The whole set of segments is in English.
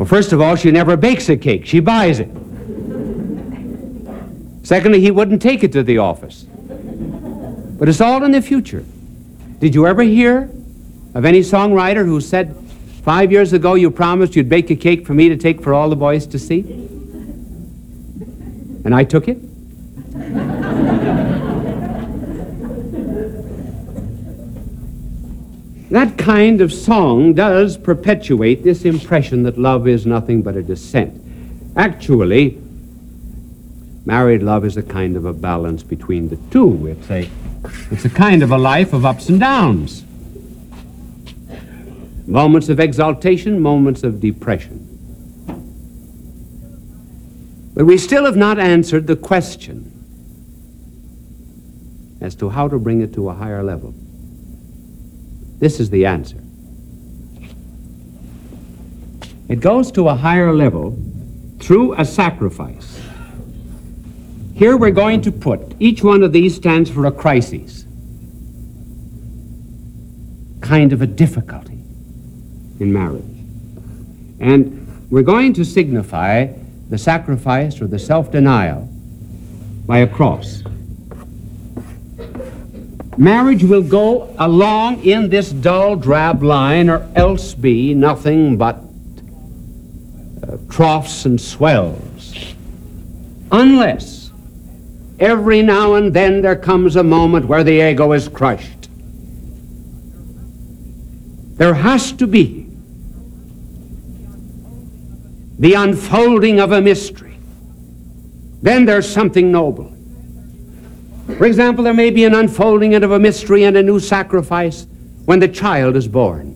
Well, first of all, she never bakes a cake. She buys it. Secondly, he wouldn't take it to the office. But it's all in the future. Did you ever hear of any songwriter who said, 5 years ago you promised you'd bake a cake for me to take for all the boys to see? And I took it? That kind of song does perpetuate this impression that love is nothing but a descent. Actually, married love is a kind of a balance between the two. It's a kind of a life of ups and downs. Moments of exaltation, moments of depression. But we still have not answered the question as to how to bring it to a higher level. This is the answer. It goes to a higher level through a sacrifice. Here we're going to put, each one of these stands for a crisis, kind of a difficulty in marriage. And we're going to signify the sacrifice or the self-denial by a cross. Marriage will go along in this dull, drab line, or else be nothing but troughs and swells, unless every now and then there comes a moment where the ego is crushed. There has to be the unfolding of a mystery. Then there's something noble. For example, there may be an unfolding of a mystery and a new sacrifice when the child is born.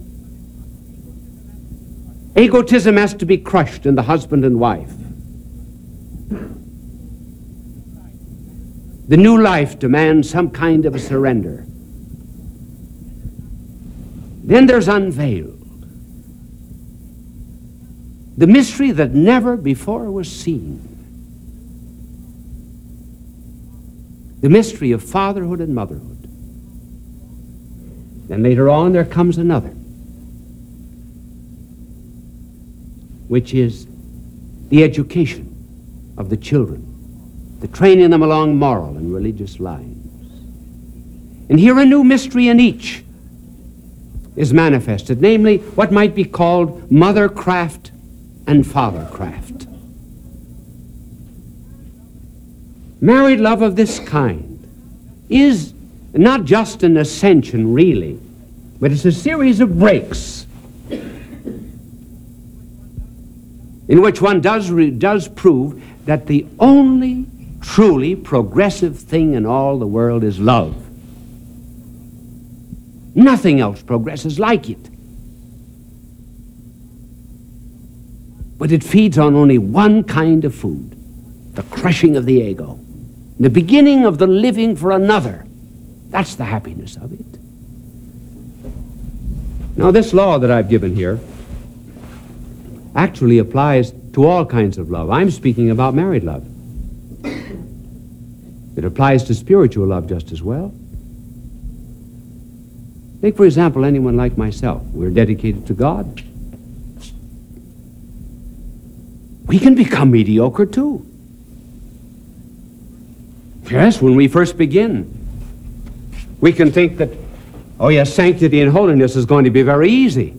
Egotism has to be crushed in the husband and wife. The new life demands some kind of a surrender. Then there's unveiled the mystery that never before was seen. The mystery of fatherhood and motherhood. Then later on there comes another, which is the education of the children, the training them along moral and religious lines. And here a new mystery in each is manifested, namely what might be called mothercraft and fathercraft. Married love of this kind is not just an ascension, really, but it's a series of breaks in which one does prove that the only truly progressive thing in all the world is love. Nothing else progresses like it. But it feeds on only one kind of food, the crushing of the ego, the beginning of the living for another. That's the happiness of it. Now, this law that I've given here actually applies to all kinds of love. I'm speaking about married love. It applies to spiritual love just as well. Take, for example, anyone like myself. We're dedicated to God. We can become mediocre too. Yes, when we first begin, we can think that, oh yes, sanctity and holiness is going to be very easy.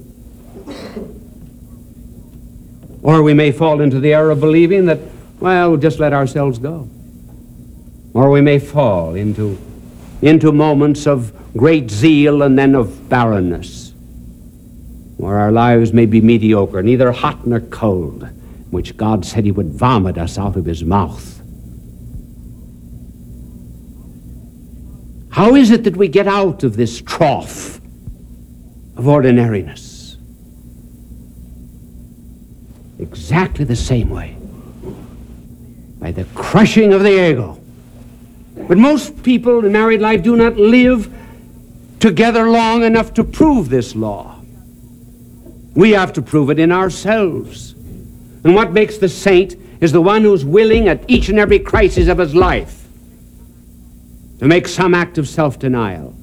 Or we may fall into the error of believing that, well, we'll just let ourselves go. Or we may fall into moments of great zeal and then of barrenness, where our lives may be mediocre, neither hot nor cold, which God said he would vomit us out of his mouth. How is it that we get out of this trough of ordinariness? Exactly the same way, by the crushing of the ego. But most people in married life do not live together long enough to prove this law. We have to prove it in ourselves. And what makes the saint is the one who's willing at each and every crisis of his life to make some act of self-denial,